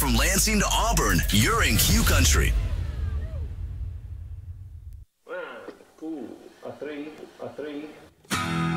from Lansing to Auburn, you're in Q Country. 1, 2, 3, 3.